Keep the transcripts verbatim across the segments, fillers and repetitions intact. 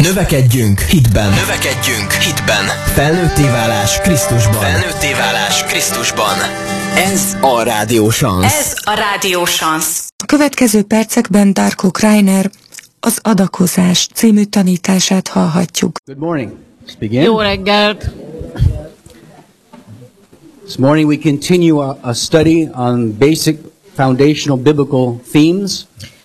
Növekedjünk hitben. Növekedjünk hitben. Felnőtté válás Krisztusban. Felnőtté válás Krisztusban. Ez a Rádió Szansz. Ez a Rádió Szansz. A következő percekben Darko Kreiner az adakozás című tanítását hallhatjuk. Good morning. Let's begin. Jó reggelt! This morning we continue a, a study on basic foundational biblical themes.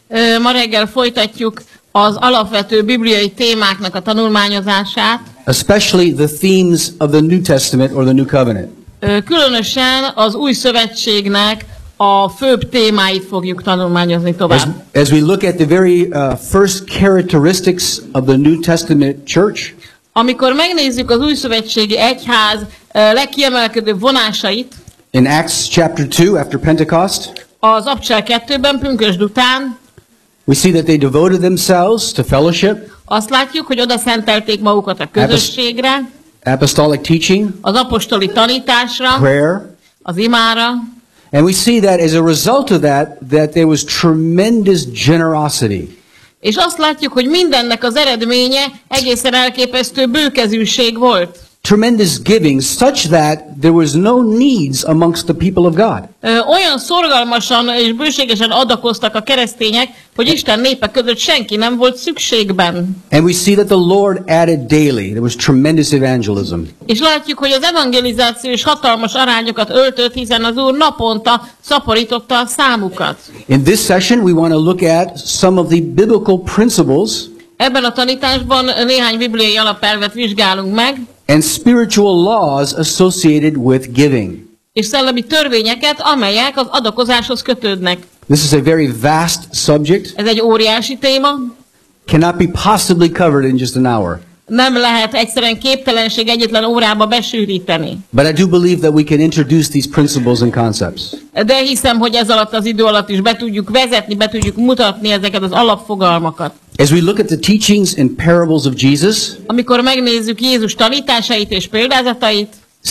Ma reggel folytatjuk az alapvető bibliai témáknak a tanulmányozását. Especially the themes of the New Testament or the New Covenant. Különösen az új szövetségnek a főbb témáit fogjuk tanulmányozni tovább. As, as we look at the very uh, first characteristics of the New Testament church, amikor megnézzük az új szövetségi egyház legkiemelkedő vonásait, in Acts chapter two after Pentecost, az Apostolok kettőben pünkösd után, we see that they devoted themselves to fellowship, azt látjuk, hogy oda szentelték magukat a közösségre, apostolic teaching, az apostoli tanításra, prayer, az imára. And we see that as a result of that, that there was tremendous generosity. És azt látjuk, hogy mindennek az eredménye egészen elképesztő bőkezűség volt. Tremendous giving, such that there was no needs amongst the people of God. Ö, olyan szorgalmasan és bőségesen adakoztak a keresztények, hogy Isten népe között senki nem volt szükségben. And we see that the Lord added daily. There was tremendous evangelism. És látjuk, hogy az evangelizáció is hatalmas arányokat öltött, hiszen az Úr naponta szaporította a számukat. In this session we want to look at some of the biblical principles. Ebben a tanításban néhány bibliai alapelvet vizsgálunk meg. And spiritual laws associated with giving. És szellemi törvényeket, amelyek az adakozáshoz kötődnek. This is a very vast subject. Ez egy óriási téma. Cannot be possibly covered in just an hour. Nem lehet egyszerűen képtelenség egyetlen órába besűríteni. But I do believe that we can introduce these principles and concepts. De hiszem, hogy ez alatt az idő alatt is be tudjuk vezetni, be tudjuk mutatni ezeket az alapfogalmakat. As we look at the teachings and parables of Jesus, amikor megnézzük Jézus tanításait és példázatait,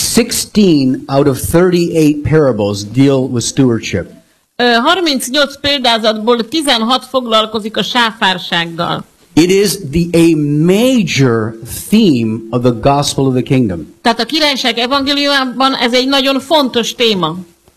sixteen out of thirty-eight parables deal with stewardship. harmincnyolc példázatból tizenhat foglalkozik a sáfársággal. It is the a major theme of the gospel of the kingdom. Tehát a királyság evangéliumában ez egy nagyon fontos téma.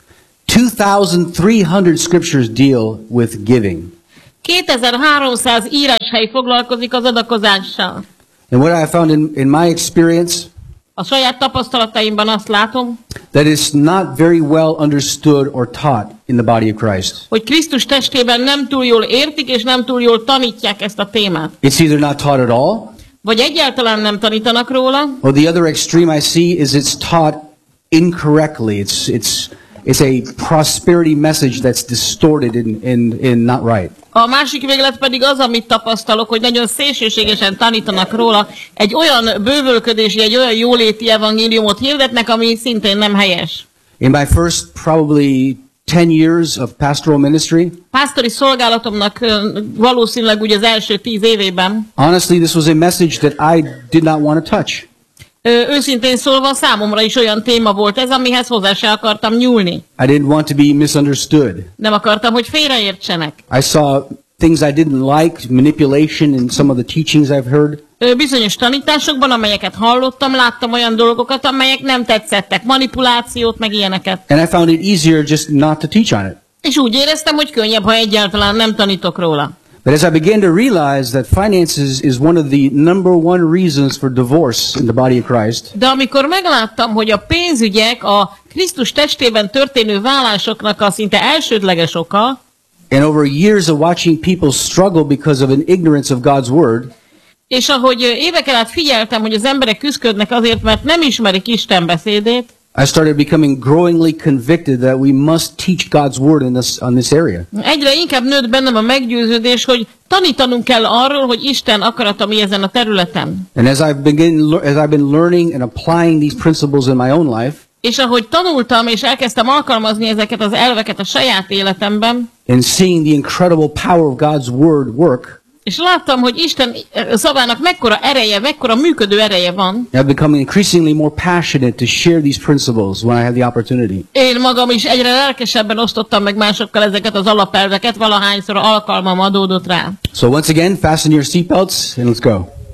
two thousand three hundred scriptures deal with giving. kétezer-háromszáz íráshely foglalkozik az adakozással. And what I found in, in my experience, a saját tapasztalataimban azt látom, that is not very well understood or taught in the body of Christ. Hogy Krisztus testében nem túl jól értik és nem túl jól tanítják ezt a témát. It's either not taught at all, vagy egyáltalán nem tanítanak róla, or the other extreme I see is it's taught incorrectly. It's it's it's a prosperity message that's distorted in in in not right. A másik véglet pedig az, amit tapasztalok, hogy nagyon szélsőségesen tanítanak róla, egy olyan bővölködési, egy olyan jóléti evangéliumot hirdetnek, ami szintén nem helyes. In my first probably ten years of pastoral ministry, pásztori szolgálatomnak valószínűleg ugye az első tíz évében, honestly, this was a message that I did not want to touch. Őszintén szólva számomra is olyan téma volt ez, amihez hozzá se akartam nyúlni. I didn't want to be misunderstood. Nem akartam, hogy félreértsenek. I saw things I didn't like, manipulation in some of the teachings I've heard. Bizonyos tanításokban, amelyeket hallottam, láttam olyan dolgokat, amelyek nem tetszettek, manipulációt, meg ilyeneket. And I found it easier just not to teach on it. És úgy éreztem, hogy könnyebb, ha egyáltalán nem tanítok róla. But as I began to realize that finances is one of the number one reasons for divorce in the body of Christ. De amikor megláttam, hogy a pénzügyek a Krisztus testében történő válásoknak a szinte elsődleges oka, and over years of watching people struggle because of an ignorance of God's word, és ahogy éveken át figyeltem, hogy az emberek küzdködnek azért, mert nem ismerik Isten beszédét, I started becoming growingly convicted that we must teach God's word in this on this area. Egyre inkább nőtt bennem a meggyőződés, hogy tanítanunk kell arról, hogy Isten akarata mi ezen a területen. And as I've been as I've been learning and applying these principles in my own life, és ahogy tanultam és elkezdtem alkalmazni ezeket az elveket a saját életemben, and seeing the incredible power of God's word work, és láttam, hogy Isten szavának mekkora ereje, mekkora működő ereje van. I've become increasingly more passionate to share these principles when I have the opportunity. Én magam is egyre lelkesebben osztottam meg másokkal ezeket az alapelveket, valahányszor alkalmam adódott rá. So once again, fasten your seatbelts and let's go.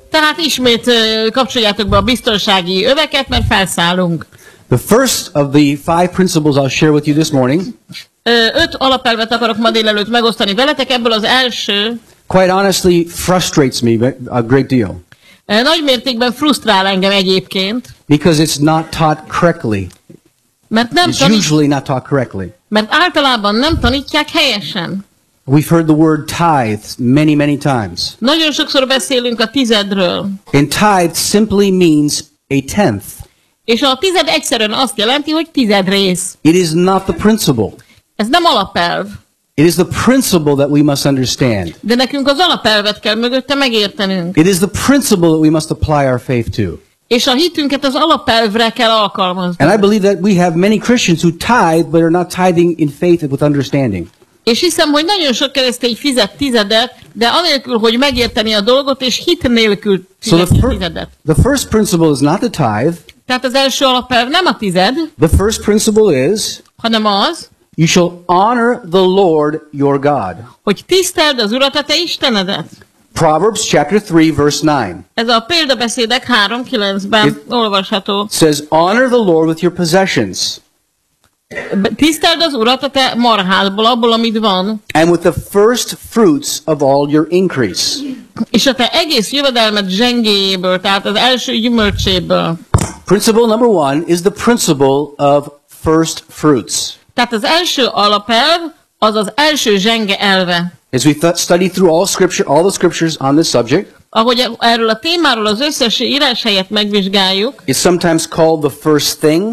Tehát ismét ö, kapcsoljátok be a biztonsági öveket, mert felszállunk. The first of the five principles I'll share with you this morning, Ö, öt alapelvet akarok ma délelőtt megosztani veletek, ebből az első quite honestly, frustrates me a great deal. ö, nagy mértékben frusztrál engem egyébként, Because it's not taught correctly. mert nem It's tanít, usually not taught correctly. mert általában nem tanítják helyesen. We've heard the word tithe many, many times. Nagyon sokszor beszélünk a tizedről, And tithe simply means a tenth. és a tized egyszerűen azt jelenti, hogy tized rész. It is not the principle. Ez nem alapelv, It is the principle that we must understand. de nekünk az alapelvet kell mögötte megértenünk. It is the principle that we must apply our faith to. És a hitünket az alapelvre kell alkalmazni. And I believe that we have many Christians who tithe, but are not tithing in faith with understanding. És hiszem, hogy nagyon sok keresztény fizet tizedet, de anélkül, hogy megérteni a dolgot, és hit nélkül So the, fizet fir- tizedet. the first principle is not the tithe. Tehát az első alapelv nem a tized, The first principle is hanem az, you shall honor the Lord your God. hogy tiszteld az Urat, a te Istenedet. Proverbs chapter three verse nine Ez a példabeszédek három kilencben It- olvasható. says, honor the Lord with your possessions Tiszteld az Urat a te marhádból, abból, amit van, and with the first fruits of all your increase. és a te egész jövedelmed zsengéjéből, tehát az első gyümölcséből. Principle number one is the principle of first fruits. Tehát az első alapelv az az első zsenge elve. As we th- study through all scripture, all the scriptures on this subject, Ahogy erről a témáról az összes íráshelyet megvizsgáljuk, it's sometimes called the first thing,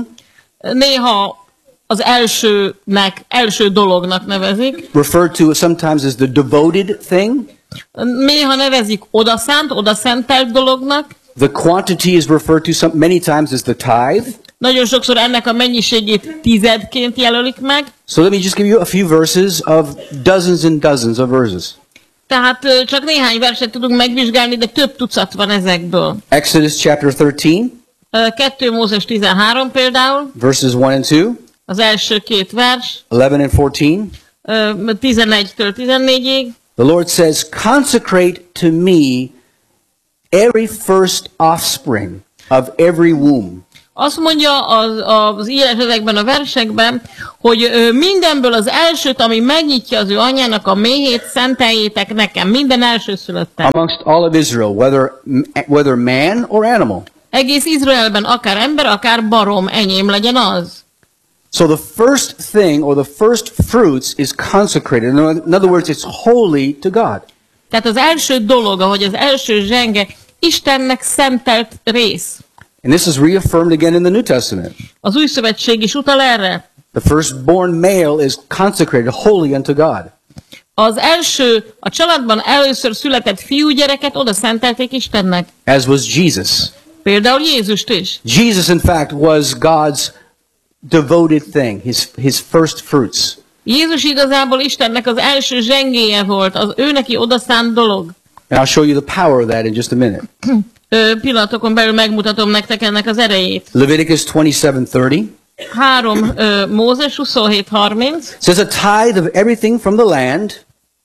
néha az elsőnek, első dolognak nevezik, referred to sometimes as the devoted thing. néha nevezik odaszánt, odaszentelt dolognak, The quantity is referred to some, many times as the tithe. nagyon sokszor ennek a mennyiségét tizedként jelölik meg, So let me just give you a few verses of dozens and dozens of verses. tehát ö, csak néhány verset tudunk megvizsgálni, de több tucat van ezekből. Exodus chapter thirteen, Ö, kettő Mózes tizenhárom például, verses one and two, az első két vers, eleven and fourteen. ö, tizenegytől tizennégyig. The Lord says, consecrate to me every first offspring of every womb. Azt mondja az, az írás ezekben a versekben, hogy ö, mindenből az elsőt, ami megnyitja az ő anyjának a méhét, szenteljétek nekem, minden elsőszülöttet. Amongst all of Israel, whether, whether man or animal. Egész Izraelben akár ember, akár barom, enyém legyen az. So the first thing or the first fruits is consecrated. In other words, it's holy to God. Tehát az első dolog, ahogy az első zsenge, Istennek szentelt rész. And this is reaffirmed again in the New Testament. Az új szövetség is utal erre. The firstborn male is consecrated, holy unto God. Az első, a családban először született fiúgyereket oda szentelték Istennek. As was Jesus. Például Jézust is. Jesus, in fact, was God's devoted thing, his, his first fruits. Jézus igazából Istennek az első zsengéje volt, az ő neki odaszánt dolog. And I'll show you the power of that in just a minute. Ö, pillanatokon belül megmutatom nektek ennek az erejét. Leviticus twenty-seven thirty három ö, Mózes huszonhét harminc. says, a tithe of everything from the land,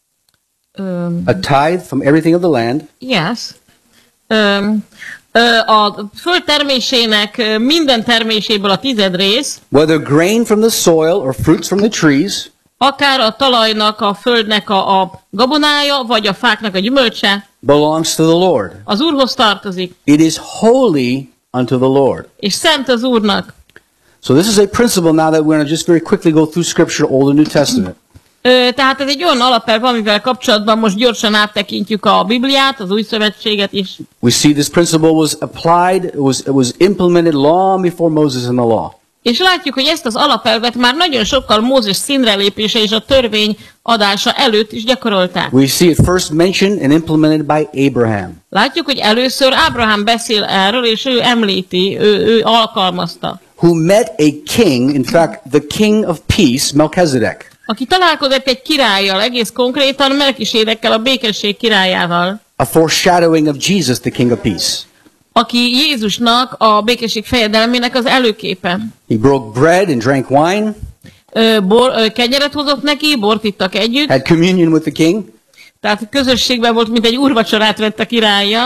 Ö, a tithe from everything of the land, yes. Ö, ö, a föld termésének ö, minden terméséből a tized rész, whether grain from the soil or fruits from the trees, akár a talajnak, a földnek a, a gabonája, vagy a fáknak a gyümölcse, belongs to the Lord. az Úrhoz tartozik, It is holy unto the Lord. és szent az Úrnak. So this is a principle now that we're going to just very quickly go through Scripture, Old and New Testament. Ö, tehát ez egy olyan alapelv, amivel kapcsolatban most gyorsan áttekintjük a Bibliát, az Új Szövetséget is. We see this principle was applied, it was, it was implemented long before Moses and the law. És látjuk, hogy ezt az alapelvet már nagyon sokkal Mózes színre lépése és a törvény adása előtt is gyakorolták. We see it first mentioned and implemented by Abraham. Látjuk, hogy először Ábrahám beszél erről, és ő említi, ő, ő alkalmazta. Who met a king, in fact, the king of peace, Melchizedek. Aki találkozott egy királlyal, egész konkrétan Melkisédekkel, a békesség királyával, A foreshadowing of Jesus, the king of peace. aki Jézusnak, a békesség fejedelmének az előképe. He broke bread and drank wine, Ö, bor, ö, kenyeret hozott neki, bort ittak együtt, had communion with the king, tehát közösségben volt, mint egy úrvacsorát vett a királlyal,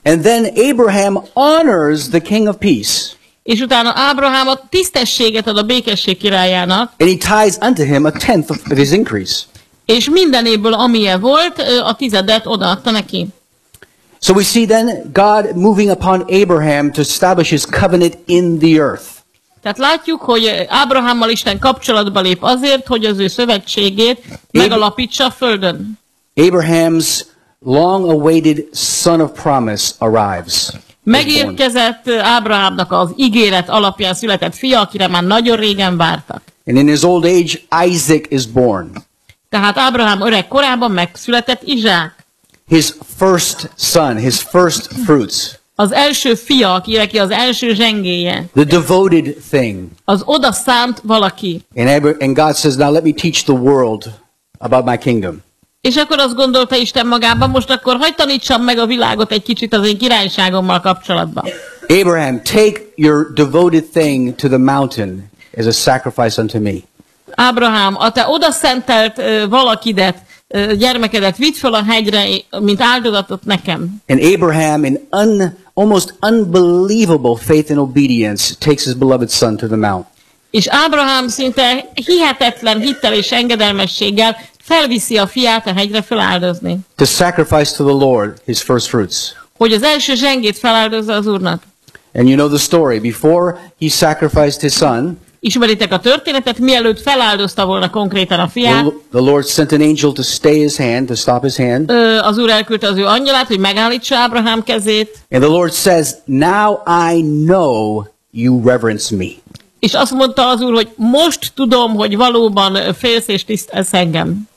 And then Abraham honors the King of Peace. És utána Ábrahám a tisztességet ad a békesség királyának, And he tithes unto him a tenth of his increase. és minden évből, amilyen volt, a tizedet odaadta neki. So we see then God moving upon Abraham to establish his covenant in the earth. Tehát látjuk, hogy Ábrahámmal Isten kapcsolatba lép azért, hogy az ő szövetségét megalapítsa a földön. Abraham's long-awaited son of promise arrives. Megérkezett Ábrahámnak az ígéret alapján született fia, akire már nagyon régen vártak. And in his old age, Isaac is born. Tehát Ábrahám öreg korában megszületett Izsák. His first son, his first fruits. Az első fia, aki neki az első zsengéje. The devoted thing. Az oda szánt valaki. And, Abra- and God says, now let me teach the world about my kingdom. És akkor azt gondolta Isten magában, most akkor hadd tanítsam meg a világot egy kicsit az én királyságommal kapcsolatban. Abraham, take your devoted thing to the mountain as a sacrifice unto me. Ábrahám, a te oda szentelt uh, valakidet, uh, gyermekedet vidd fel a hegyre, mint áldozatot nekem. And Abraham, in un, almost unbelievable faith and obedience, takes his beloved son to the mount. És Ábrahám szinte hihetetlen hittel és engedelmességgel felviszi a fiát a hegyre feláldozni. To sacrifice to the Lord his first fruits. Hogy az első zsengét feláldozza az Úrnak. And you know the story. Before he sacrificed his son, Ismeritek a történetet, mielőtt feláldozta volna konkrétan a fiát, the, the Lord sent an angel to stay his hand, to stop his hand. ö, az Úr elküldte az ő angyalát, hogy megállítsa Ábrahám kezét, And the Lord says, now I know you reverence me. és azt mondta az Úr, hogy most tudom, hogy valóban félsz és tisztelsz engem.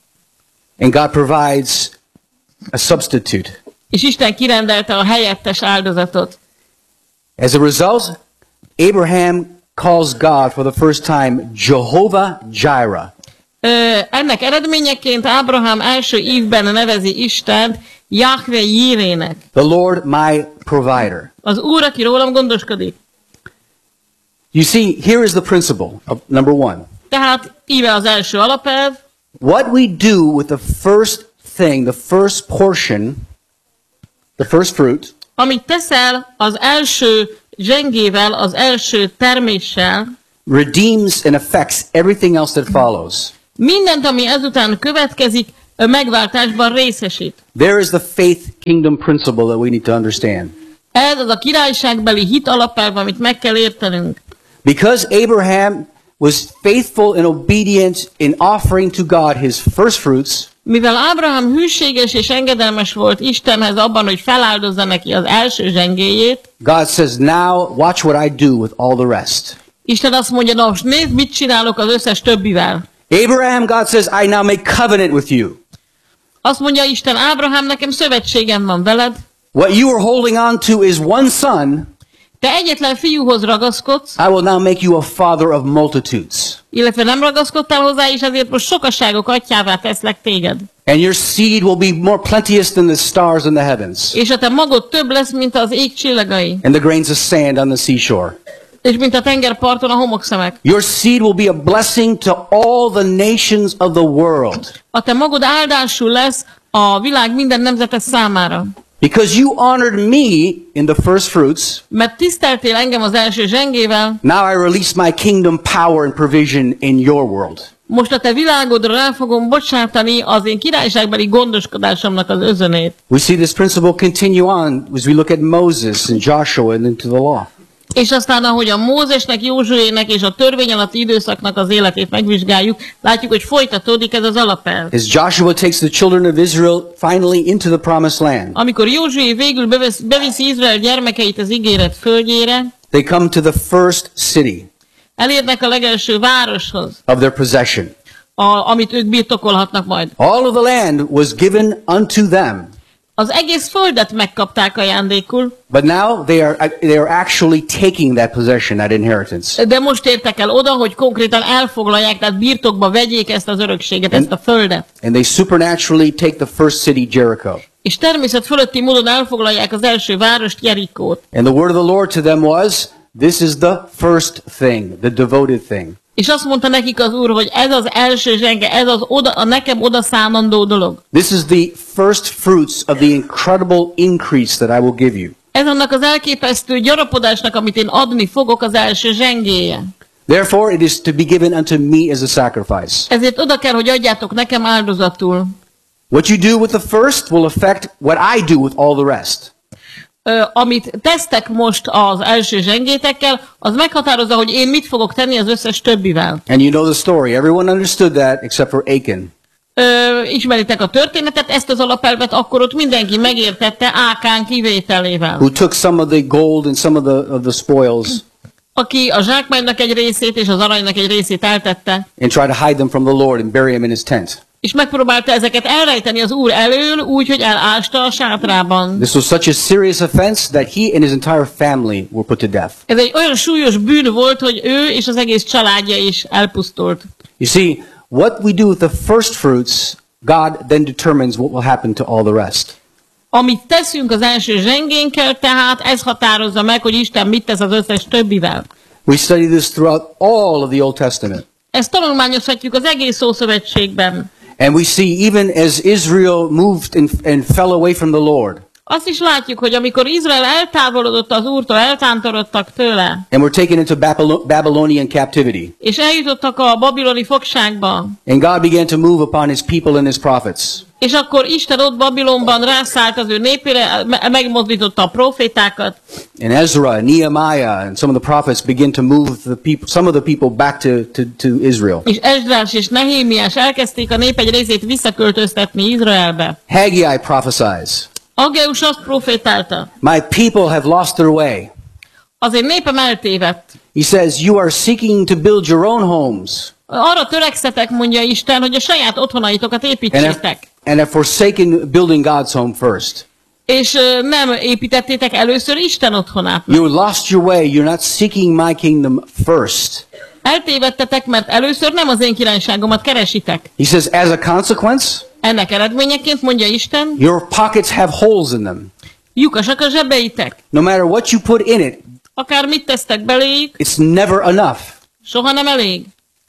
And God provides a substitute. És Isten kirendelte a helyettes áldozatot. As a result, Abraham calls God for the first time Jehovah Jireh. Ö, ennek eredményeként Ábrahám első évben nevezi Istent Jahve Jirének. The Lord my provider. Az Úr, aki rólam gondoskodik. You see, here is the principle of number one. Tehát íme az első alapelv. What we do with the first thing, the first portion, the first fruit, Amit teszel az első zsengével, az első terméssel, redeems and affects everything else that follows. mindent, ami ezután következik, ö, megváltásban részesít. There is the faith kingdom principle that we need to understand. Ez az a királyságbeli hit alapelv, amit meg kell értenünk. Because Abraham was faithful and obedient in offering to God his first fruits, Mivel Ábrahám hűséges és engedelmes volt Istenhez abban, hogy feláldozza neki az első zsengéjét, God says, now watch what I do with all the rest. Isten azt mondja, na most nézd, mit csinálok az összes többivel. Abraham, God says, I now make covenant with you. Azt mondja Isten, Ábrahám, nekem szövetségem van veled, What you are holding on to is one son. te egyetlen fiúhoz ragaszkodsz, I will now make you a father of multitudes. illetve nem ragaszkodtál hozzá, és ezért most sokaságok atyává teszlek téged. And your seed will be more plenteous than the stars in the heavens, És a te magod több lesz, mint az ég csillagai, and the grains of sand on the seashore. és mint a tengerparton a homokszemek. Your seed will be a blessing to all the nations of the world. A te magod áldásul lesz a világ minden nemzete számára. Because you honored me in the first fruits, Mert tiszteltél engem az első zsengével, now I release my kingdom power and provision in your world. most a te világodra rá fogom bocsátani az én királyságbeli gondoskodásomnak az özönét. We see this principle continue on as we look at Moses and Joshua and into the law. És aztán, ahogy a Mózesnek, Józsuének és a törvény alatti időszaknak az életét megvizsgáljuk, látjuk, hogy folytatódik ez az alapelv. As Joshua takes the children of Israel finally into the promised land, Amikor Józsué végül bevesz, beviszi Izrael gyermekeit az ígéret földjére, they come to the first city elérnek a legelső városhoz, of their possession. a, amit ők birtokolhatnak majd. All of the land was given unto them, Az egész földet megkapták ajándékul, but now they are they are actually taking that possession, that inheritance. de most értek el oda, hogy konkrétan elfoglalják, tehát birtokba vegyék ezt az örökséget, ezt a földet. And they supernaturally take the first city, Jericho. És természet fölötti módon elfoglalják az első várost, Jerikót. And the word of the Lord to them was, this is the first thing, the devoted thing. És azt mondta nekik az Úr, hogy ez az első zsenge, ez az oda, a nekem odaszánandó dolog. This is the first fruits of the incredible increase that I will give you. Ez annak az elképesztő gyarapodásnak, amit én adni fogok, az első zsengéje. Therefore it is to be given unto me as a sacrifice. Ezért oda kell, hogy adjátok nekem áldozatul. What you do with the first will affect what I do with all the rest. Ö, amit tesztek most az első zsengétekkel, az meghatározza, hogy én mit fogok tenni az összes többivel. And you know the story. Everyone understood that except for Achan. Ö, ismeritek a történetet, ezt az alapelvet akkor ott mindenki megértette Ákán kivételével. Who took some of the gold and some of the, of the spoils Aki a zsákmánynak egy részét és az aranynak egy részét eltette, and tried to hide them from the Lord and bury him in his tent. és megpróbálta ezeket elrejteni az Úr elől, úgy, hogy elásta a sátrában. This was such a serious offense that he and his entire family were put to death. Ez egy olyan súlyos bűn volt, hogy ő és az egész családja is elpusztult. You see, what we do with the first fruits, God then determines what will happen to all the rest. Amit teszünk az első zsengénkkel, tehát ez határozza meg, hogy Isten mit tesz az összes többivel. We study this throughout all of the Old Testament. Ezt tanulmányozhatjuk az egész Ószövetségben. And we see even as Israel moved and, and fell away from the Lord, Azt is látjuk, hogy amikor Izrael eltávolodott az Úrtól, eltántorodtak tőle, and were taken into Babylon- Babylonian captivity, és eljutottak a babiloni fogságba, and God began to move upon his people and his prophets. és akkor Isten ott Babilonban rászállt az ő népére, me- megmozdította a profétákat, And Ezra, Nehemiah, and some of the prophets begin to move the people, some of the people back to, to, to Israel. és Esdrás és Nehémiás elkezdték a nép egy részét visszaköltöztetni Izraelbe. Haggai prophesies, Aggeus azt profétálta, my people have lost their way. az én népem eltévedt. He says, you are seeking to build your own homes, Arra törekszetek, mondja Isten, hogy a saját otthonaitokat and have, építsétek. and have forsaken building God's home first. És ö, nem építettétek először Isten otthonát. You lost your way. You're not seeking my kingdom first. Eltévedtetek, mert először nem az én királyságomat keresitek. He says, as a consequence, Ennek eredményeként, mondja Isten, your pockets have holes in them. lyukasak a zsebeitek. No matter what you put in it, Akár mit tesztek beléjük, it's never enough. soha nem elég.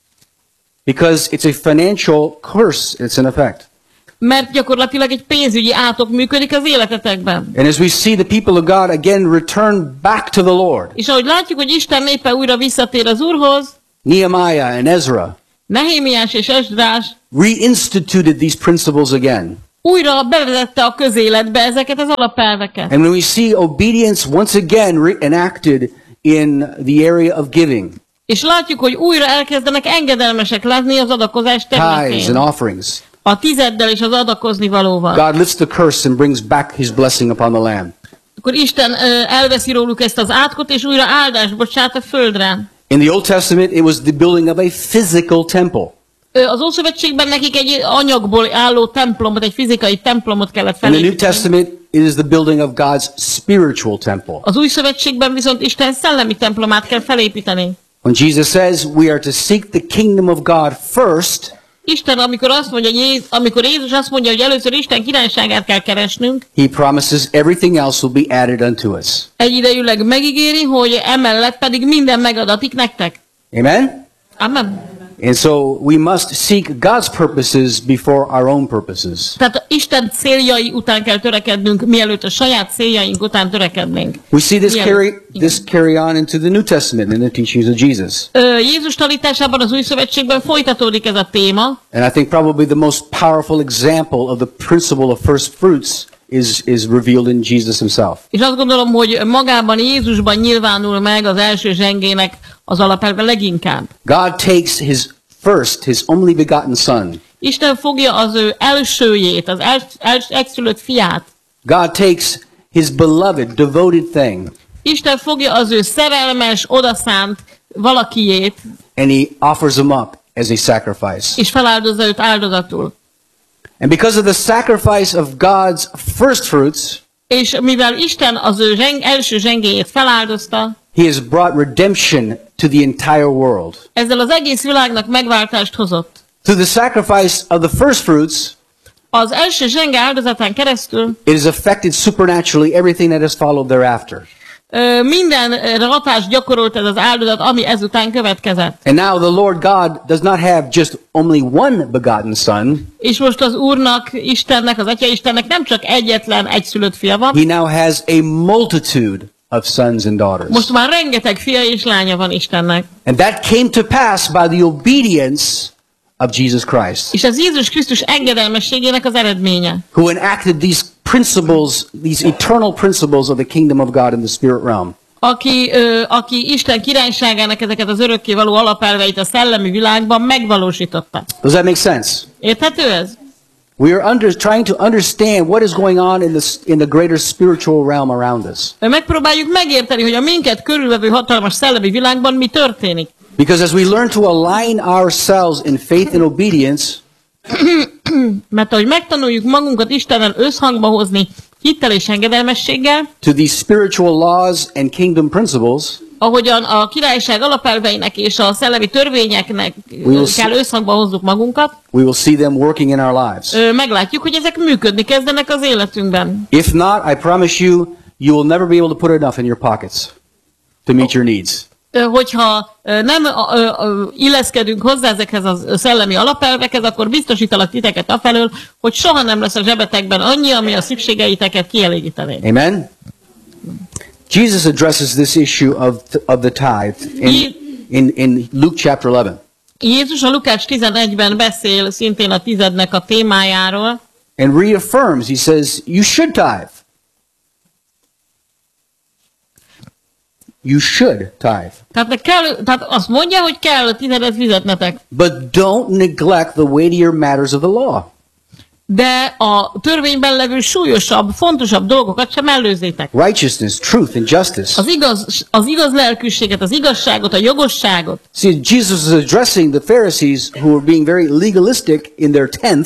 Because it's a financial curse, it's in effect. Mert gyakorlatilag egy pénzügyi átok működik az életetekben. And as we see the people of God again return back to the Lord, És ahogy látjuk, hogy Isten népe újra visszatér az Úrhoz, Nehemiah and Ezra Nehémiás és Esdrás reinstituted these principles again. újra bevezette a közéletbe ezeket az alapelveket. And when we see obedience once again re- enacted in the area of giving, És látjuk, hogy újra elkezdenek engedelmesek lenni az adakozás tithes and területén. offerings, A tizeddel és az adakozni valóval. God lifts the curse and brings back his blessing upon the land. Akkor Isten ö, elveszi róluk ezt az átkot, és újra áldást bocsát a földre. In the Old Testament, it was the building of a physical temple. Ö, Az Ószövetségben nekik egy anyagból álló templomot, egy fizikai templomot kellett In the New felépíteni. Testament, it is the building of God's spiritual temple. Az Új Szövetségben viszont Isten szellemi templomát kell felépíteni. When Jesus says we are to seek the kingdom of God first, Isten, amikor azt mondja, Jézus, amikor Jézus azt mondja, hogy először Isten királyságát kell keresnünk, he promises everything else will be added unto us. egyidejűleg megígéri, hogy emellett pedig minden megadatik nektek. Amen? Amen. And so we must seek God's purposes before our own purposes. Tehát Isten céljai után kell törekednünk, mielőtt a saját céljaink után törekednénk. We see this Mielőtt- carry this carry on into the New Testament in the teachings of Jesus. Ö, Jézus tanításában az Új Szövetségben folytatódik ez a téma, And I think probably the most powerful example of the principle of first fruits is, is revealed in Jesus himself. és azt gondolom, hogy magában Jézusban nyilvánul meg az első zsengének az alapelve leginkább. God takes his first, his only begotten son. Isten fogja az ő elsőjét, az els, els, egyszülött fiát. God takes his beloved, devoted thing, Isten fogja az ő szerelmes, odaszánt valakiét, and he offers him up as a sacrifice. és feláldozza őt áldozatul. And because of the sacrifice of God's first fruits, És mivel Isten az ő zseng, első zsengéjét feláldozta, he has brought redemption to the entire world. ezzel az egész világnak megváltást hozott. Through the sacrifice of the first fruits, Az első zsenge áldozatán keresztül it has affected supernaturally everything that has followed thereafter. ö, mindenre hatást gyakorolt ez az áldozat, ami ezután következett. And now the Lord God does not have just only one begotten son. És most az Úrnak, Istennek, az Atya Istennek nem csak egyetlen egyszülött fia van. He now has a multitude of sons and daughters. Most már rengeteg fia és lánya van Istennek. And that came to pass by the obedience of Jesus Christ, És ez Jézus Krisztus engedelmességének az eredménye. who enacted these principles, these eternal principles of the kingdom of God in the spirit realm. Aki, ö, aki Isten királyságának ezeket az örökkévaló alapelveit a szellemi világban megvalósította. Does that make sense? Érthető ez? We are under, trying to understand what is going on in the, in the greater spiritual realm around us. Megpróbáljuk megérteni, hogy a minket körülvevő hatalmas szellemi világban mi történik. Because as we learn to align ourselves in faith and obedience, Mert ahogy megtanuljuk magunkat Istennel összhangba hozni hittel és engedelmességgel, to these spiritual laws and kingdom principles, ahogyan a királyság alapelveinek és a szellemi törvényeknek will kell összhangba hozzuk magunkat, we will see them working in our lives. ö, meglátjuk, hogy ezek működni kezdenek az életünkben. If not, I promise you, you will never be able to put enough in your pockets to meet your needs. Ö, Hogyha ö, nem ö, ö, illeszkedünk hozzá ezekhez a szellemi alapelvekhez, akkor biztosítalak titeket afelől, hogy soha nem lesz a zsebetekben annyi, ami a szükségeiteket kielégítené. Amen? Jesus addresses this issue of, of the tithe in, in, in Luke chapter eleven. Jézus a Lukács tizenegyben beszél szintén a tizednek a témájáról, And reaffirms, he says, you should tithe. You should tithe. Tehát, kell, tehát azt mondja, hogy kell a tizedet fizetnetek. But don't neglect the weightier matters of the law. De a törvényben levő súlyosabb, fontosabb dolgokat sem mellőzzétek. Righteousness, truth, and justice. Az igaz, az igaz lelkűséget, az igazságot, a jogosságot. See, Jesus is addressing the Pharisees who were being very legalistic in their tenth.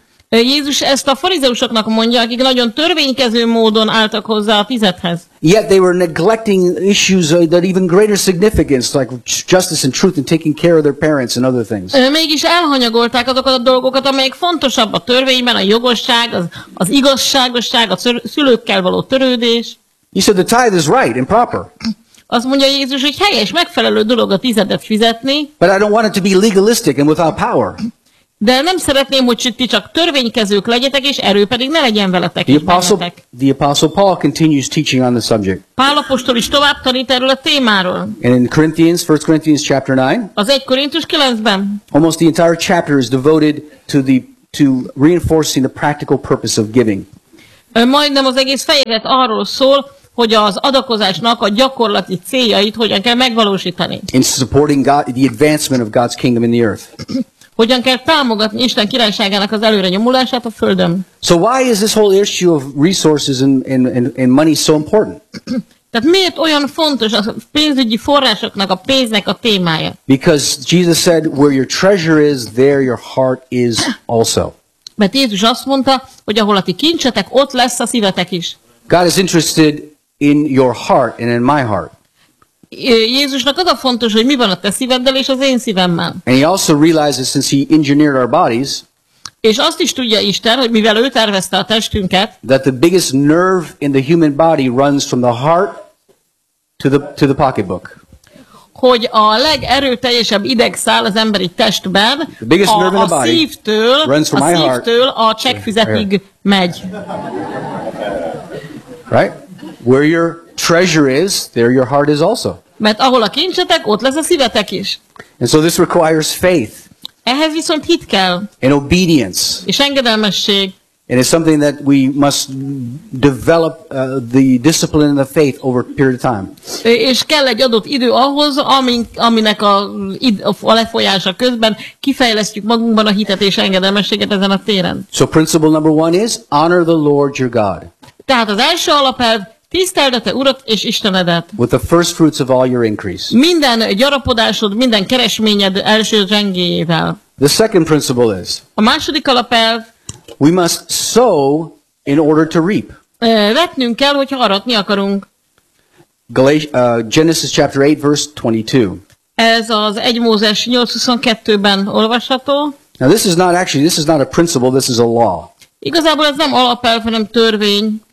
Jézus ezt a farizeusoknak mondja, akik nagyon törvénykező módon álltak hozzá a tizedhez. Yet they were neglecting issues that even greater significance, like justice and truth and taking care of their parents and other things. Mégis elhanyagolták azokat a dolgokat, amelyek fontosabb a törvényben, a jogosság, az, az igazságosság, a szülőkkel való törődés. He said the tithe is right and proper. Azt mondja Jézus, hogy helyes, megfelelő dolog a tizedet fizetni, But I don't want it to be legalistic and without power. de nem szeretném, hogy ti csak törvénykezők legyetek, és erő pedig ne legyen veletek The és apostle, bennetek. the apostle Paul continues teaching on the subject. Pál apostol is tovább tanít erről a témáról. And in Corinthians, First Corinthians chapter nine, Az egy Korintus kilencben almost the entire chapter is devoted to the to reinforcing the practical purpose of giving. ö, majdnem az egész fejezet arról szól, hogy az adakozásnak a gyakorlati céljait hogyan kell megvalósítani. In supporting God, the advancement of God's kingdom in the earth. Hogyan kell támogatni Isten királyságának az előre nyomulását a földön. So why is this whole issue of resources and, and, and, and money so important? Tehát miért olyan fontos a pénzügyi forrásoknak, a pénznek a témája? Because Jesus said, where your treasure is, there your heart is also. Mert Jézus azt mondta, hogy ahol a ti kincsetek, ott lesz a szívetek is. God is interested in your heart and in my heart. Jézusnak az a fontos, hogy mi van a te szíveddel és az én szívemmel. And he also realizes, since he engineered our bodies, És azt is tudja Isten, hogy mivel ő tervezte a testünket, that the biggest nerve in the human body runs from the heart to the, to the pocketbook. hogy a legerőteljesebb idegszál az emberi testben The biggest nerve in a, the a body szívtől, runs from a my heart. szívtől a csekkfüzetig megy. Right? Where your treasure is, there your heart is also. Mert ahol a kincsetek, ott lesz a szívetek is. And so this requires faith Ehhez viszont hit kell, and obedience. és engedelmesség. And it's something that we must develop uh, the discipline and the faith over a period of time. És kell egy adott idő ahhoz, amin, aminek a, a lefolyása közben kifejlesztjük magunkban a hitet és engedelmességet ezen a téren. So principle number one is honor the Lord your God Tehát az első alapelv, tiszteld a te Urat és Istenedet. with the first fruits of all your increase. Minden gyarapodásod, minden keresményed első zsengéjével. The second principle is A második alapelv, we must sow in order to reap. eh, vetnünk kell, hogyha aratni akarunk. Galatians, uh, Genesis chapter eight verse twenty-two. Ez az egy Mózes nyolc huszonkettőben olvasható. Now this is not actually, this is not a principle, this is a law. Igazából ez nem alapelv, hanem törvény.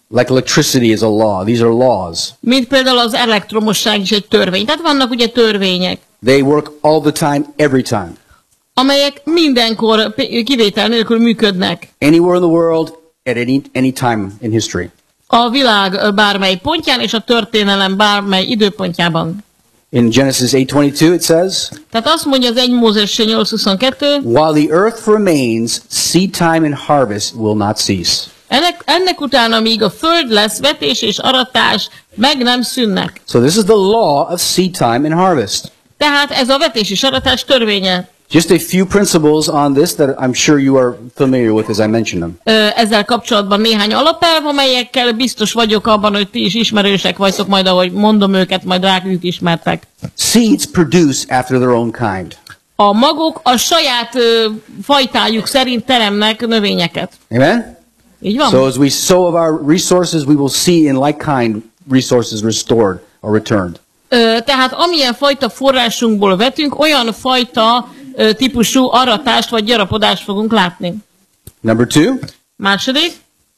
Like electricity is a law. These are laws. Mint például az elektromosság is egy törvény. Tehát vannak ugye törvények, They work all the time, every time. amelyek mindenkor p- kivétel nélkül működnek. Anywhere in the world, at any, any time in history. A világ bármely pontján és a történelem bármely időpontjában. In Genesis eight twenty-two it says, Tehát azt mondja az egy Mózes nyolc huszonkettő, while the earth remains, seed time and harvest will not cease. ennek, ennek utána, míg a föld lesz, vetés és aratás meg nem szűnnek. So this is the law of seed time and harvest. Tehát ez a vetés és aratás törvénye. Just a few principles on this that I'm sure you are familiar with as I mentioned them. Ö, Ezzel kapcsolatban néhány alapelv, amelyekkel biztos vagyok abban, hogy ti is ismerősek vagytok, majd ahogy mondom őket, majd rájuk ismertek. Seeds produce after their own kind. A magok a saját ö, fajtájuk szerint teremnek növényeket. Amen? Így van? So as we sow of our resources, we will see in like kind resources restored or returned. Ö, tehát amilyen fajta forrásunkból vetünk, olyan fajta ö, típusú aratást vagy gyarapodást fogunk látni. Number two, Második,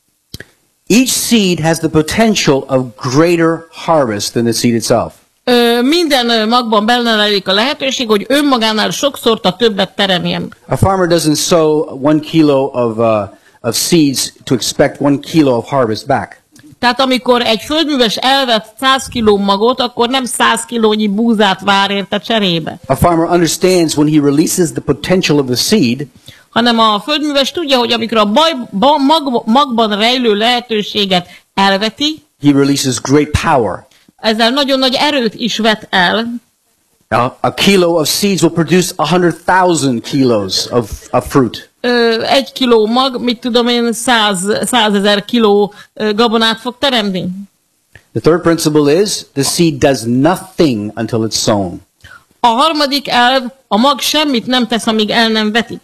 each seed has the potential of greater harvest than the seed itself. ö, minden ö, magban benne rejlik a lehetőség, hogy önmagánál sokszor a többet teremjen. A farmer doesn't sow one kilo of, uh, of seeds to expect one kilo of harvest back. Tehát amikor egy földműves elvett száz kiló magot, akkor nem száz kilónyi búzát vár érte cserébe. A farmer understands when he releases the potential of the seed, Hanem a földműves tudja, hogy amikor a baj, ba, mag, magban rejlő lehetőséget elveti, he releases great power. ezzel nagyon nagy erőt is vet el. Now, a kilo of seeds will produce one hundred thousand kilos of, of fruit. Ö, egy kiló mag, mit tudom én, száz, százezer kiló ö, gabonát fog teremni. The third principle is the seed does nothing until it's sown. A harmadik elv, a mag semmit nem tesz, amíg el nem vetik.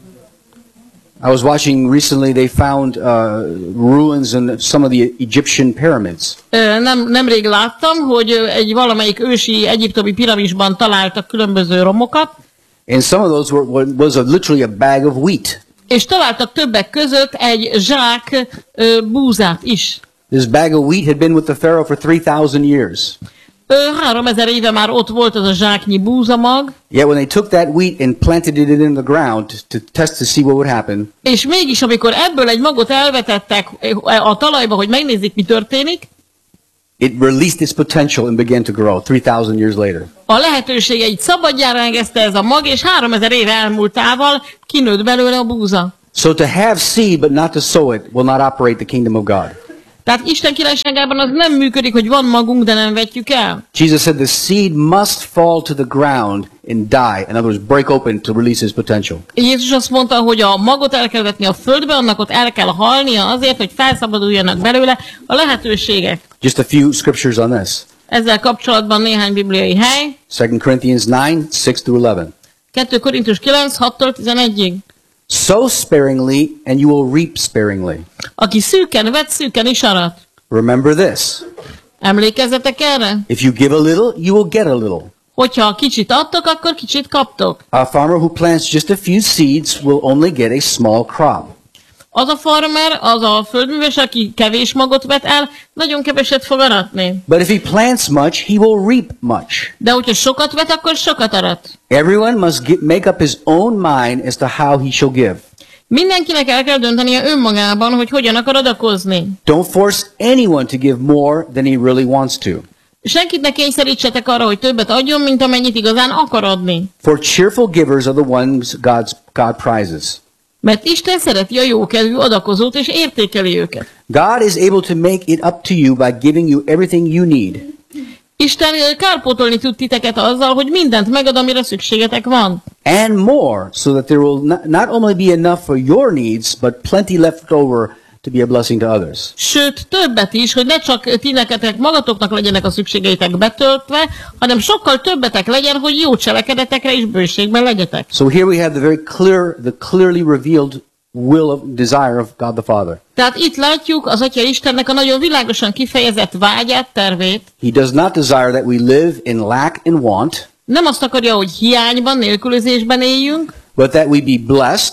I was watching recently, they found uh, ruins in some of the Egyptian pyramids. Ö, nem, nemrég láttam, hogy ö, egy valamelyik ősi egyiptomi piramisban találtak különböző romokat, And some of those were, was a, literally a bag of wheat. és találtak többek között egy zsák ö, búzát is. This bag of wheat had been with the Pharaoh for three thousand years. Ö, háromezer éve már ott volt az a zsáknyi búzamag, Yet when they took that wheat and planted it in the ground to test to see what would happen, és mégis amikor ebből egy magot elvetettek a talajba, hogy megnézzék, mi történik, it released its potential and began to grow three thousand years later. a lehetőségeit szabadjára engedte ez a mag, és háromezer év elmúltával kinőtt belőle a búza. So to have seed but not to sow it will not operate the kingdom of God. Tehát Isten királyságában az nem működik, hogy van magunk, de nem vetjük el. Jesus said the seed must fall to the ground and die. In other words, break open to release his potential. Jézus azt mondta, hogy a magot el kell vetni a földbe, annak ott el kell halnia azért, hogy felszabaduljanak belőle a lehetőségek. Just a few scriptures on this. Ezzel kapcsolatban néhány bibliai hely. Second Corinthians nine, six through eleven. kettő Korintus kilenc, hattól tizenegyig. Sow sparingly and you will reap sparingly. Aki szűken vet, szűken is arat. Remember this. Emlékezzetek erre? If you give a little, you will get a little. Hogyha kicsit adtok, akkor kicsit kaptok. A farmer who plants just a few seeds will only get a small crop. Az a farmer, az a földműves, aki kevés magot vet el, nagyon keveset fog aratni. But if he plants much, he will reap much. De hogyha sokat vet, akkor sokat arat. Everyone must get, make up his own mind as to how he shall give. Mindenkinek el kell döntenie önmagában, hogy hogyan akar adakozni. Don't force anyone to give more than he really wants to. Senkit ne kényszerítsetek arra, hogy többet adjon, mint amennyit igazán akar adni. For cheerful givers are the ones God's, God prizes. Mert Isten szereti a jókedvű adakozót, és értékeli őket. God is able to make it up to you by giving you everything you need. Isten kárpótolni tud titeket azzal, hogy mindent megad, amire szükségetek van. And more, so that there will not, not only be enough for your needs, but plenty left over to be a blessing to others. Sőt, többet is, hogy ne csak ti neketek magatoknak legyenek a szükségeitek betöltve, hanem sokkal többetek legyen, hogy jó cselekedetekre is bőségben legyetek. So here we have the very clear, the clearly revealed will of desire of God the Father. Tehát itt látjuk az Atya Istennek a nagyon világosan kifejezett vágyát, tervét. He does not desire that we live in lack and want, Nem azt akarja, hogy hiányban, nélkülözésben éljünk, but that we be blessed,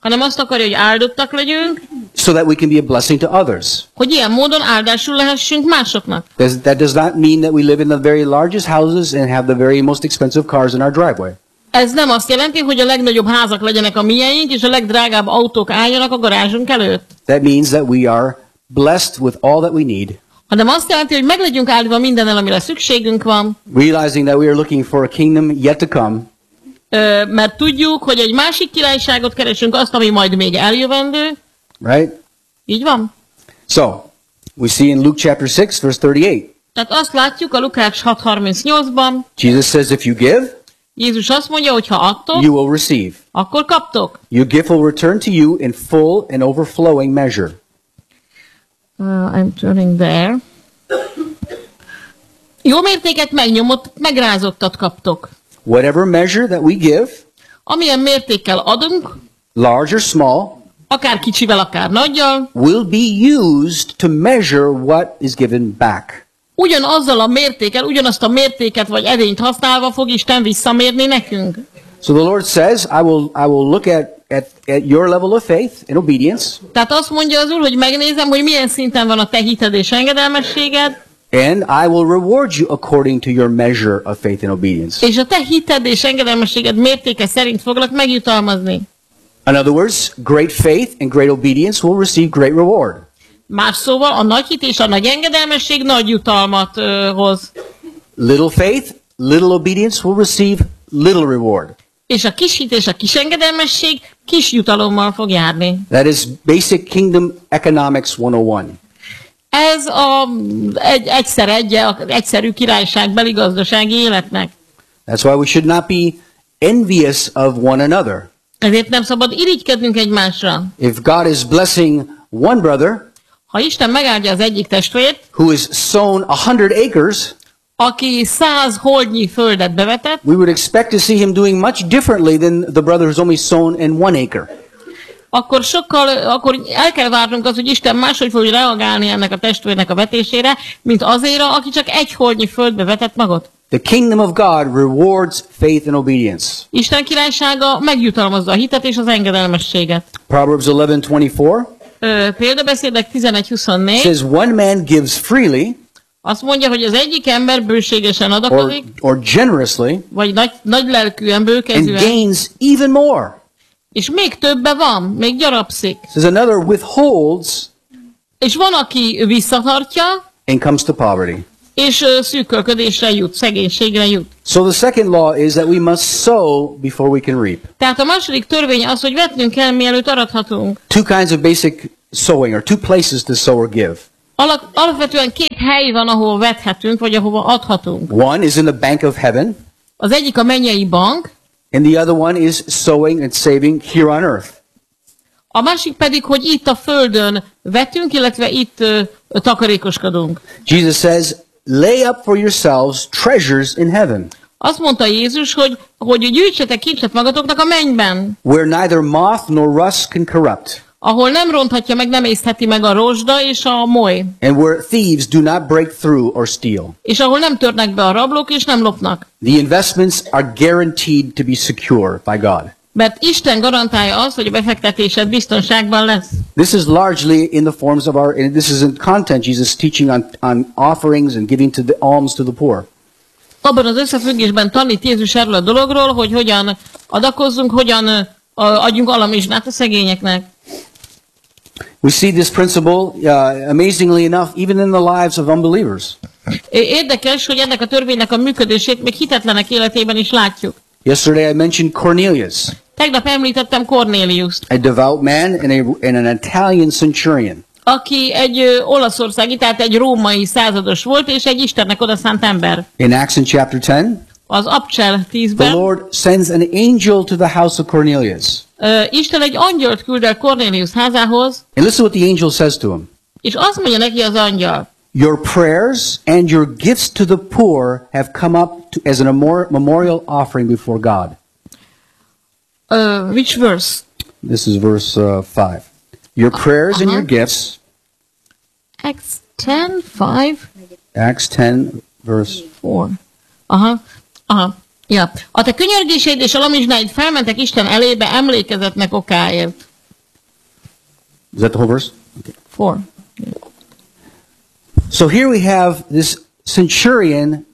hanem azt akarja, hogy áldottak legyünk, so that we can be a blessing to others. hogy ilyen módon áldásul lehessünk másoknak. Does- That does not mean that we live in the very largest houses and have the very most expensive cars in our driveway. Ez nem azt jelenti, hogy a legnagyobb házak legyenek a miénk, és a legdrágább autók álljanak a garázsunk előtt. That means that we are blessed with all that we need, Hanem azt jelenti, hogy meg legyünk áldva mindennel, amire szükségünk van, realizing that we are looking for a kingdom yet to come, ö, mert tudjuk, hogy egy másik királyságot keresünk, azt, ami majd még eljövendő. right? Így van? So, we see in Luke chapter six, verse thirty-eight, Tehát azt látjuk a Lukács hat harmincnyolcban, Jesus says, if you give, Jézus azt mondja, hogy ha adtok, you will receive. akkor kaptok. Your gift will return to you in full and overflowing measure. Uh, I'm turning there. Jó mértéket megnyomott, megrázottat kaptok. Whatever measure that we give, Amilyen mértékkel adunk, large or small, akár kicsivel, akár nagyjal, will be used to measure what is given back. ugyanazzal a mértékkel, ugyanazt a mértéket vagy edényt használva fog Isten visszamérni nekünk. So the Lord says, I will, I will look at, at, at your level of faith and obedience, Tehát azt mondja az Úr, hogy megnézem, hogy milyen szinten van a te hited és engedelmességed, and I will reward you according to your measure of faith and obedience. és a te hited és engedelmességed mértéke szerint foglak megjutalmazni. In other words, great faith and great obedience will receive great reward. Más szóval a nagy hit és a nagy engedelmesség nagy jutalmat ö, hoz. Little faith, little obedience will receive little reward. És a kis hit és a kis engedelmesség kis jutalommal fog járni. That is basic kingdom economics one oh one. Ez a egy, egyszer egy, a egyszerű királyságbeli gazdasági életnek. That's why we should not be envious of one another. Ezért nem szabad irigykednünk egymásra. If God is blessing one brother Ha Isten megáldja az egyik testvért, who is sown a hundred acres, aki száz holdnyi földet bevetett, we would expect to see him doing much differently than the brother who's only sown in one acre. akkor sokkal, akkor el kell várnunk az, hogy Isten máshogy fog reagálni ennek a testvérnek a vetésére, mint azért, aki csak egy holdnyi földbe vetett magot. The kingdom of God rewards faith and obedience. Isten királysága megjutalmazza a hitet és az engedelmességet. Proverbs eleven twenty-four Ö, Példabeszédek tizenegy huszonnégy says, one man gives freely azt mondja, hogy az egyik ember bőségesen or, adakozik, or generously vagy nagy, nagy lelkűen, and bőkezűen, gains even more. és még többe van, még gyarapszik. Says another withholds És van, aki visszatartja, and comes to poverty. és ö, szűkölködésre jut, szegénységre jut. So the second law is that we must sow before we can reap. Tehát a második törvény az, hogy vetnünk kell, mielőtt arathatunk. Two kinds of basic sowing, or two places to sow or give. Alap, alapvetően két hely van, ahol vethetünk, vagy ahova adhatunk. One is in the bank of heaven, Az egyik a mennyei bank, and the other one is sowing and saving here on earth. a másik pedig, hogy itt a földön vetünk, illetve itt ö, ö, takarékoskodunk. Jesus says, lay up for yourselves treasures in heaven, Azt mondta Jézus, hogy, hogy gyűjtsetek kincset magatoknak a mennyben, where neither moth nor rust can corrupt, ahol nem ronthatja meg, nem észtheti meg a rozsda és a moly, and where thieves do not break through or steal. és ahol nem törnek be a rablók és nem lopnak. The investments are guaranteed to be secure by God. Mert Isten garantálja azt, hogy a befektetésed biztonságban lesz. This is largely in the forms of our, and this is in content, Jesus teaching on, on offerings and giving to the alms to the poor. Abban az összefüggésben tanít Jézus erről a dologról, hogy hogyan adakozzunk, hogyan ö, adjunk alamizsnát a szegényeknek. We see this principle, uh, amazingly enough, even in the lives of unbelievers. Érdekes, hogy ennek a törvénynek a működését még hitetlenek életében is látjuk. Yesterday I mentioned Cornelius, Tegnap említettem Cornéliust, a devout man and, a, and an Italian centurion. aki egy ö, olaszországi, tehát egy római százados volt, és egy Istennek odaszánt ember. In Acts in chapter ten, Az Abcsel the tízben Lord sends an angel to the house of Cornelius. ö, Isten egy angyalt küld el Cornélius házához, And listen what the angel says to him. és azt mondja neki az angyal, Your prayers and your gifts to the poor have come up to, as a memor- memorial offering before God. uh, which verse? This is verse uh, five. Your prayers and Uh-huh. your gifts, Acts ten, five, Acts ten, verse four. Aha, aha, ja. A te könyörgéseid és alamizsnáid felmentek Isten elébe emlékezetnek okáért. Is that the whole verse? Okay. Four. So here we have this centurion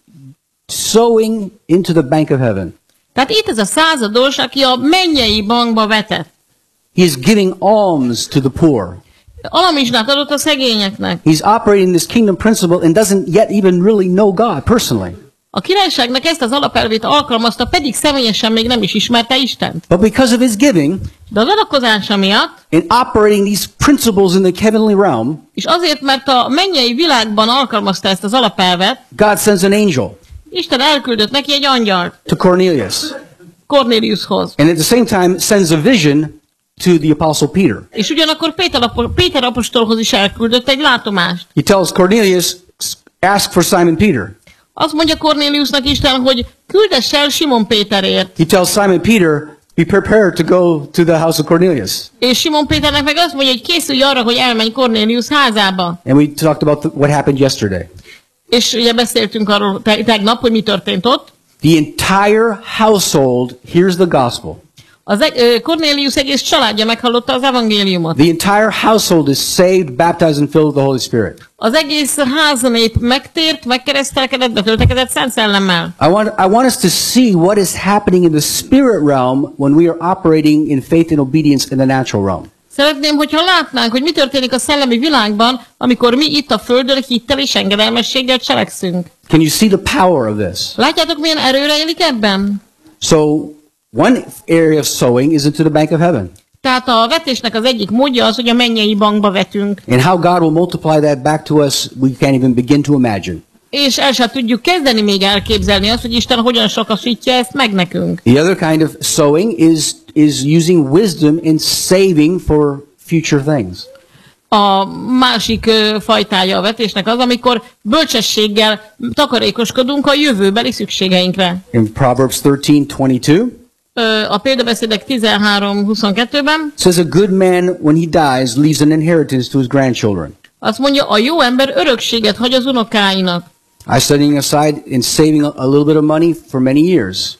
sowing into the bank of heaven. Tehát itt ez a százados, aki a mennyei bankba vetett. He is giving alms to the poor. Alamizsnát adott a szegényeknek. He's operating this kingdom principle and doesn't yet even really know God personally. A királyságnak ezt az alapelvét alkalmazta, pedig személyesen még nem is ismerte Istent. But because of his giving De az adakozása miatt, and operating these principles in the heavenly realm, és azért, mert a mennyei világban alkalmazta ezt az alapelvet, God sends an angel Isten elküldött neki egy angyalt to Cornelius. Kornéliushoz. And at the same time sends a vision to the apostle Peter. És ugyanakkor Péter, apo- Péter apostolhoz is elküldött egy látomást. He tells Cornelius, ask for Simon Peter. Azt mondja Kornéliusnak Isten, hogy küldess el Simon Péterért. He tells Simon Peter, be prepared to go to the house of Cornelius. És Simon Péternek meg azt mondja, hogy készülj arra, hogy elmenj Kornélius házába. And we talked about the, what happened yesterday. És ugye beszéltünk arról te- tegnap, hogy mi történt ott. The entire household hears the gospel. Az eg- ö, Cornélius egész családja meghallotta az evangéliumot. The entire household is saved, baptized, and filled with the Holy Spirit. Az egész háznép megtért, megkeresztelkedett, betöltekezett Szent Szellemmel. I want, I want us to see what is happening in the spirit realm when we are operating in faith and obedience in the natural realm. Szeretném, hogyha látnánk, hogy mi történik a szellemi világban, amikor mi itt a földön hittel és engedelmességgel cselekszünk. Can you see the power of this? Látjátok, milyen erőre élik ebben? So, one area of sowing is into the bank of heaven. Tehát a vetésnek az egyik módja az, hogy a mennyei bankba vetünk. And how God will multiply that back to us, we can't even begin to imagine. És el sem tudjuk kezdeni még elképzelni azt, hogy Isten hogyan sokasítja ezt meg nekünk. The other kind of sowing is, is using wisdom in saving for future things. A másik ö, fajtája a vetésnek az, amikor bölcsességgel takarékoskodunk a jövőbeli szükségeinkre. In Proverbs thirteen twenty-two, Ö, a példabeszédek tizenhárom huszonkettőben it says a good man, when he dies, leaves an inheritance to his grandchildren. azt mondja, a jó ember örökséget hagy az unokáinak. I setting aside and saving a, a little bit of money for many years,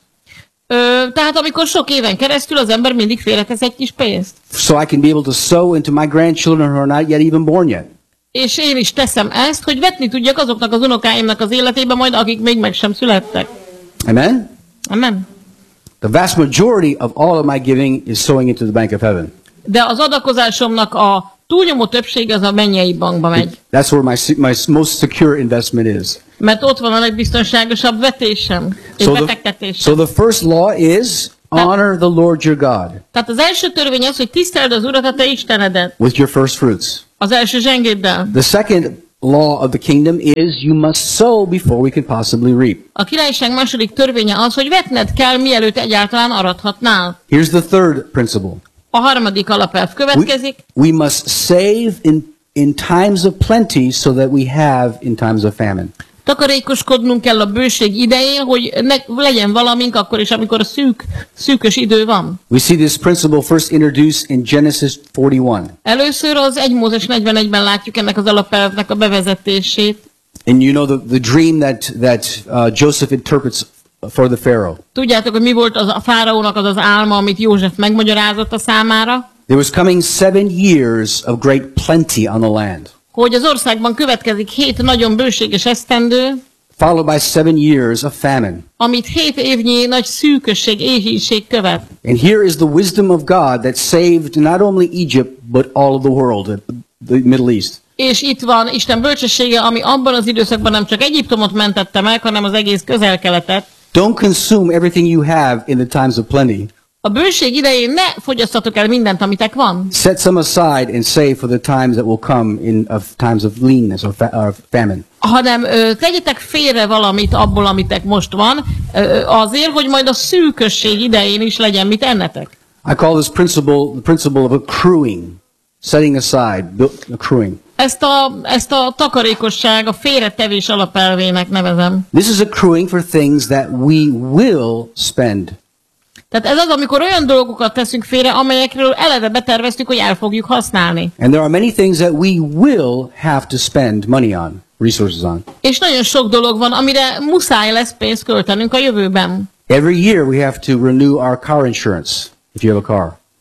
Ö, tehát amikor sok éven keresztül az ember mindig félretesz egy kis pénzt. so I can be able to sow into my grandchildren who are not yet even born yet. És én is teszem ezt, hogy vetni tudjak azoknak az unokáimnak az életébe majd, akik még meg sem születtek. Amen? Amen. The vast majority of all of my giving is sowing into the bank of heaven. De az adakozásomnak a túlnyomó többsége az a mennyei bankba megy. That's where my, se- my most secure investment is. Mert ott van a legbiztonságosabb vetésem és So the, befektetésem. so the first law is honor the Lord your God Tehát az első törvény az, hogy tiszteld az Urat, a te Istenedet, with your first fruits. az első zsengéddel. The second law of the kingdom is you must sow before we can possibly reap. A királyság második törvénye az, hogy vetned kell, mielőtt egyáltalán arathatnál. Here's the third principle. A harmadik alapelv We, következik. we must save in, in times of plenty so that we have in times of famine. Takarékoskodnunk kell a bőség idején, hogy ne, legyen valamink akkor is, amikor szűk, szűkös idő van. We see this principle first introduced in Genesis forty-one. Először az egy Mózes negyvenegyben látjuk ennek az alapelvnek a bevezetését. And you know the, the dream that, that uh, Joseph interprets for the Pharaoh. Tudjátok, hogy mi volt az a fáraónak az az álma, amit József megmagyarázott a számára? There was coming seven years of great plenty on the land, Hogy az országban következik hét nagyon bőséges esztendő, followed by seven years of famine. amit hét évnyi nagy szűkösség, éhínség követ. And here is the wisdom of God that saved not only Egypt, but all of the world, the Middle East. És itt van Isten bölcsessége, ami abban az időszakban nem csak Egyiptomot mentette meg, hanem az egész közel-keletet. Don't consume everything you have in the times of plenty. A bőség idején ne fogyasztatok el mindent, amitek van, Set some aside and save for the times that will come in of times of leanness or, fa- or famine. hanem ö, tegyetek félre valamit abból, amitek most van, ö, azért, hogy majd a szűkösség idején is legyen mit ennetek. I call this principle the principle of accruing, setting aside, build, accruing. Ezt a, ezt a takarékosság, a félretevés alapelvének nevezem. This is accruing for things that we will spend. Tehát ez az, amikor olyan dolgokat teszünk félre, amelyekről eleve beterveztük, hogy el fogjuk használni. And there are many things that we will have to spend money on, resources on. És nagyon sok dolog van, amire muszáj lesz pénzt költenünk a jövőben. Every year we have to renew our car insurance, if you have a car.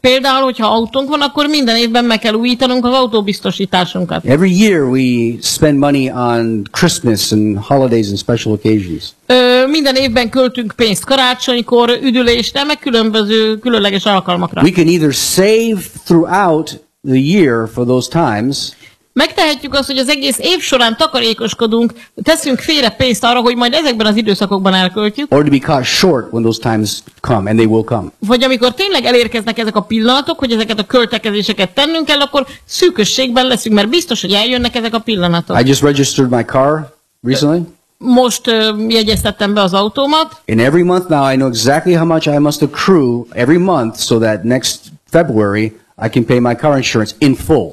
Például, hogyha autónk van, akkor minden évben meg kell újítanunk az autóbiztosításunkat. Every year we spend money on Christmas and holidays and special occasions. Ö, minden évben költünk pénzt karácsonykor, üdülésre, meg különböző különleges alkalmakra. We can either save throughout the year for those times, Megtehetjük azt, hogy az egész év során takarékoskodunk, teszünk félre pénzt arra, hogy majd ezekben az időszakokban elköltjük, or to be caught short when those times come, and they will come. vagy amikor tényleg elérkeznek ezek a pillanatok, hogy ezeket a költekezéseket tennünk kell, akkor szűkösségben leszünk, mert biztos, hogy eljönnek ezek a pillanatok. I just registered my car recently, Most uh, jegyeztettem be az autómat, and every month now I know exactly how much I must accrue every month so that next February I can pay my car insurance in full.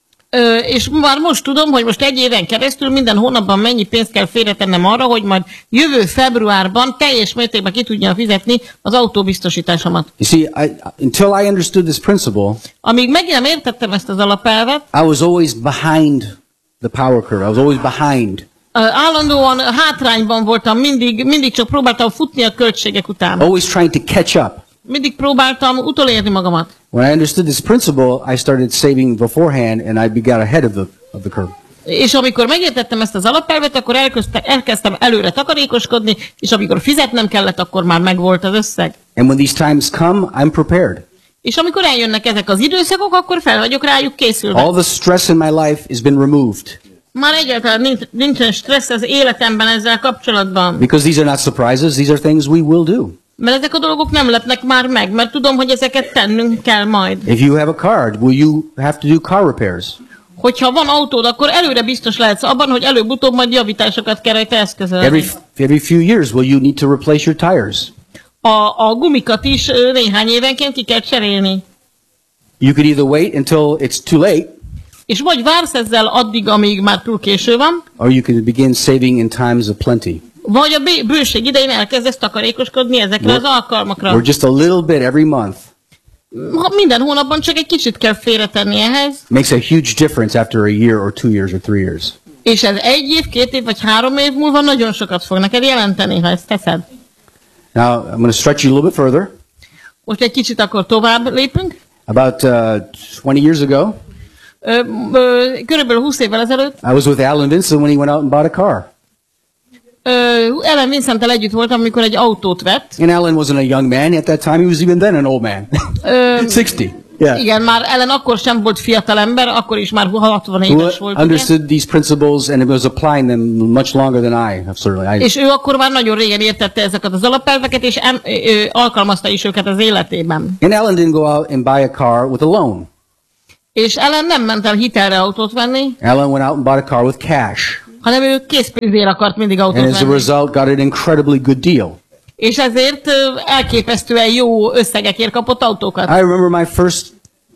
Ö, és már most tudom, hogy most egy éven keresztül minden hónapban mennyi pénzt kell félretennem arra, hogy majd jövő februárban teljes mértékben ki tudjam fizetni az autóbiztosításomat. You see, I, until I understood this principle, Amíg meg nem értettem ezt az alapelvet, I was always behind the power curve. I was always behind. ö, állandóan hátrányban voltam, mindig, mindig csak próbáltam futni a költségek után. Always trying to catch up. Mindig próbáltam utolérni magamat. When I understood this principle, I started saving beforehand, and I got ahead of the of the curve. És amikor megértettem ezt az alapelvet, akkor elkezdtem, elkezdtem előre takarékoskodni, és amikor fizetnem kellett, akkor már megvolt az összeg. And when these times come, I'm prepared. És amikor eljönnek ezek az időszakok, akkor fel vagyok rájuk készülve. All the stress in my life has been removed Már egyáltalán nincs, nincsen stressz az életemben ezzel kapcsolatban. because these are not surprises. These are things we will do. Mert ezek a dolgok nem lepnek már meg, mert tudom, hogy ezeket tennünk kell majd. If you have a car, will you have to do car repairs? Hogyha van autód, akkor előre biztos lehetsz abban, hogy előbb-utóbb majd javításokat kell rajta eszközölni. Every every few years, will you need to replace your tires? A, a gumikat is ö, néhány évenként ki kell cserélni. You could either wait until it's too late, És vagy vársz ezzel addig, amíg már túl késő van, or you can begin saving in times of plenty. vagy a bé- bőség idején elkezdesz takarékoskodni ezekre az alkalmakra. Or just a little bit every month Ha minden hónapban csak egy kicsit kell félretenni ehhez, makes a huge difference after a year or two years or three years. és ez egy év, két év vagy három év múlva nagyon sokat fog neked jelenteni, ha ezt teszed. Now, I'm going to stretch you a little bit further. Most egy kicsit akkor tovább lépünk. About uh, twenty years ago, Ö, ö, körülbelül húsz évvel ezelőtt I was with Alan Vincent when he went out and bought a car. ö, Ellen Vincenttel együtt voltam, amikor egy autót vett. And Alan wasn't a young man at that time. He was even then an old man. Ö, sixty. Yeah. igen, már Ellen akkor sem volt fiatal ember, akkor is már hatvan Who éves volt. Ugye? understood these principles and was applying them much longer than I have certainly. I, És ő akkor már nagyon régen értette ezeket az alapelveket, és em, ö, alkalmazta is őket az életében. and Alan didn't go out and buy a car with a loan. És Ellen nem ment el hitelre autót venni, Alan went out and bought a car with cash. hanem ő készpénzért akart mindig And autót as a venni. result, got an incredibly good deal. És ezért ö, elképesztően jó összegekért kapott autókat. I remember my first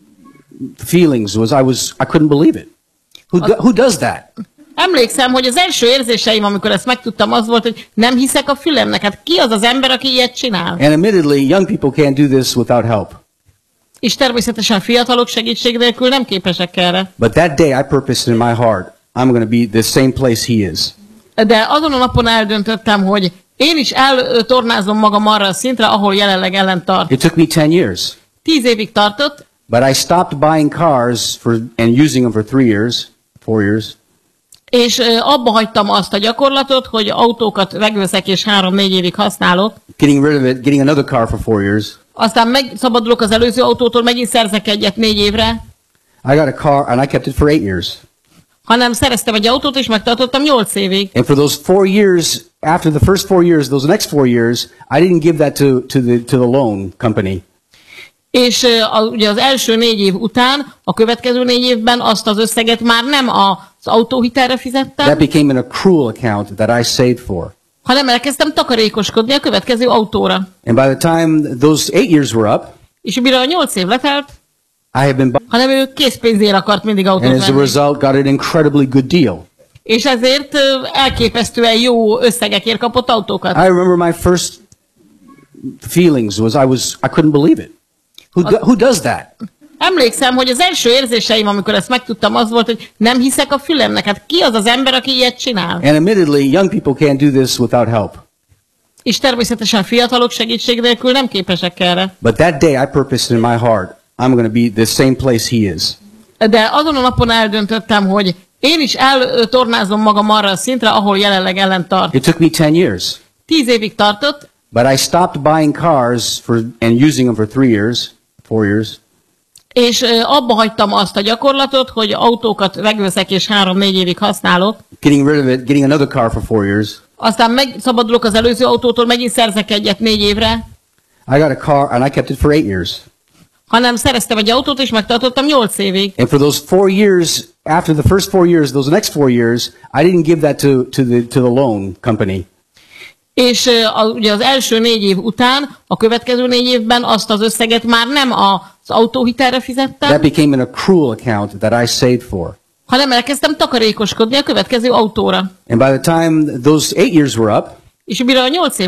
feelings was I was I couldn't believe it. Who do, who does that? Emlékszem, hogy az első érzéseim, amikor ezt megtudtam, az volt, hogy nem hiszek a fülemnek. Hát ki az az ember, aki ilyet csinál? And admittedly, young people can't do this without help. És természetesen fiatalok segítség nélkül nem képesek erre. But that day I purposed in my heart, I'm going to be the same place he is. De azon a napon eldöntöttem, hogy én is eltornázom magam arra a szintre, ahol jelenleg Ellen tart. It took me ten years. Tíz évig tartott, But I stopped buying cars for and using them for three years, four years. és ö, abba hagytam azt a gyakorlatot, hogy autókat megveszek és három-négy évig használok. Getting rid of it, getting another car for four years. Aztán megszabadulok az előző autótól, megint szerzek egyet négy évre, I got a car and I kept it for eight years. hanem szereztem egy autót és megtartottam nyolc évig. And for those four years, after the first four years, those next four years, I didn't give that to, to the to the loan company. És ö, a, ugye az első négy év után, a következő négy évben azt az összeget már nem az autóhitelre That fizettem, became an accrual account that I saved for. hanem elkezdtem takarékoskodni a következő autóra. And by the time those eight years were up, És mire a nyolc év letelt, I had been, bu- hanem ő készpénzért akart mindig autót and as a venni. result, got an incredibly good deal. És ezért ö, elképesztően jó összegekért kapott autókat. I remember my first feelings was I was I couldn't believe it. Who do, who does that? Emlékszem, hogy az első érzéseim, amikor ezt megtudtam, az volt, hogy nem hiszek a fülemnek. Hát ki az az ember, aki ilyet csinál? And admittedly, young people can't do this without help. És természetesen fiatalok segítség nélkül nem képesek erre. But that day, I purposed in my heart, I'm going to be the same place he is. De azon a napon eldöntöttem, hogy én is eltornázom magam arra a szintre, ahol jelenleg Ellen tart. It took me ten years. Tíz évig tartott, But I stopped buying cars for and using them for three years, four years. és ö, abba hagytam azt a gyakorlatot, hogy autókat megveszek és három-négy évig használok. Getting rid of it, getting another car for four years. Aztán megszabadulok az előző autótól, megint szerzek egyet négy évre, I got a car and I kept it for eight years. hanem szereztem egy autót és megtartottam nyolc évig. And for those four years, after the first four years, those next four years, I didn't give that to, to the to the loan company. És ö, a, ugye az első négy év után, a következő négy évben azt az összeget már nem az autóhitelre fizettem, That became an accrual account that I saved for. hanem elkezdtem takarékoskodni a következő autóra. And by the time those eight years were up, És mire a nyolc év